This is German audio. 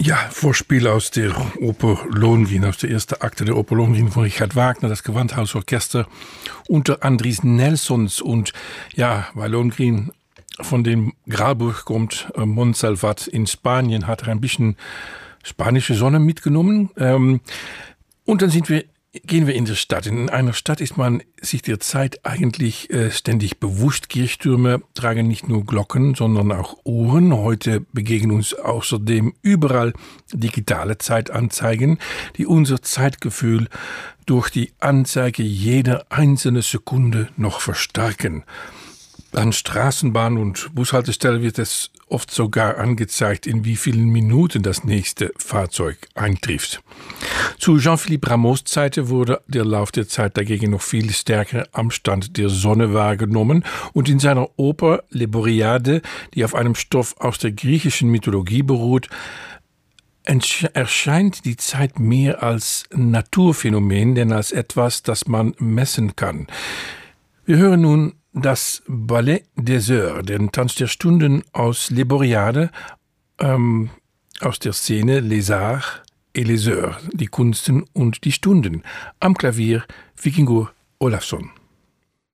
Ja, Vorspiel aus der Oper Lohengrin, aus der ersten Akte der Oper Lohengrin von Richard Wagner, das Gewandhausorchester unter Andries Nelsons. Und ja, weil Lohengrin von dem Gralburg kommt, Montsalvat in Spanien, hat er ein bisschen spanische Sonne mitgenommen. Und dann gehen wir in die Stadt. In einer Stadt ist man sich der Zeit eigentlich ständig bewusst. Kirchtürme tragen nicht nur Glocken, sondern auch Uhren. Heute begegnen uns außerdem überall digitale Zeitanzeigen, die unser Zeitgefühl durch die Anzeige jeder einzelne Sekunde noch verstärken. An Straßenbahn- und Bushaltestellen wird es oft sogar angezeigt, in wie vielen Minuten das nächste Fahrzeug eintrifft. Zu Jean-Philippe Rameaus Zeiten wurde der Lauf der Zeit dagegen noch viel stärker am Stand der Sonne wahrgenommen und in seiner Oper Les Boreades, die auf einem Stoff aus der griechischen Mythologie beruht, erscheint die Zeit mehr als Naturphänomen, denn als etwas, das man messen kann. Wir hören nun das Ballet des Heures, den Tanz der Stunden aus Les Boreades, aus der Szene Les Arts et les Heures, die Kunsten und die Stunden. Am Klavier Vikingur Olafsson.